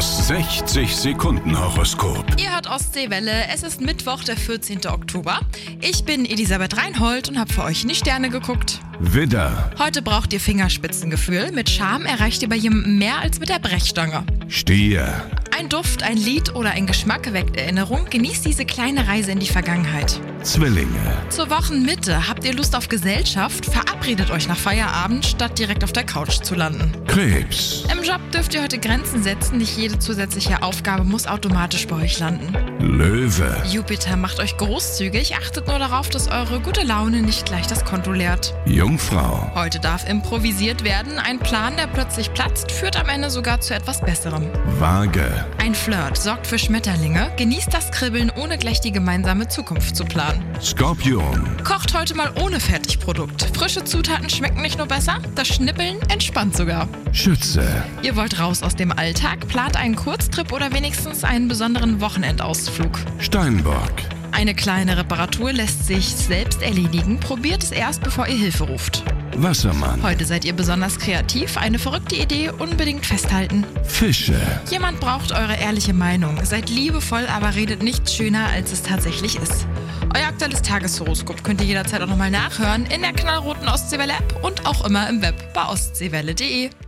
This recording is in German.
Das 60-Sekunden-Horoskop. Ihr hört Ostseewelle, es ist Mittwoch, der 14. Oktober. Ich bin Elisabeth Reinhold und habe für euch in die Sterne geguckt. Widder, Heute braucht ihr Fingerspitzengefühl. Mit Charme erreicht ihr bei jemandem mehr als mit der Brechstange. Stier, Ein Duft, ein Lied oder ein Geschmack weckt Erinnerung. Genießt diese kleine Reise in die Vergangenheit. Zwillinge, Zur Wochenmitte habt ihr Lust auf Gesellschaft? Verabredet euch nach Feierabend, statt direkt auf der Couch zu landen. Krebs, Im Job dürft ihr heute Grenzen setzen. Nicht jede zusätzliche Aufgabe muss automatisch bei euch landen. Löwe, Jupiter macht euch großzügig. Achtet nur darauf, dass eure gute Laune nicht gleich das Konto leert. Jungfrau, Heute darf improvisiert werden. Ein Plan, der plötzlich platzt, führt am Ende sogar zu etwas Besserem. Waage, Ein Flirt sorgt für Schmetterlinge. Genießt das Kribbeln, ohne gleich die gemeinsame Zukunft zu planen. Skorpion, Kocht heute mal ohne Fertigprodukt. Frische Zutaten schmecken nicht nur besser, das Schnippeln entspannt sogar. Schütze, Ihr wollt raus aus dem Alltag, plant einen Kurztrip oder wenigstens einen besonderen Wochenendausflug. Steinbock, Eine kleine Reparatur lässt sich selbst erledigen. Probiert es erst, bevor ihr Hilfe ruft. Wassermann, Heute seid ihr besonders kreativ. Eine verrückte Idee unbedingt festhalten. Fische. Jemand braucht eure ehrliche Meinung. Seid liebevoll, aber redet nichts schöner, als es tatsächlich ist. Euer aktuelles Tageshoroskop könnt ihr jederzeit auch nochmal nachhören in der knallroten Ostseewelle-App und auch immer im Web bei ostseewelle.de.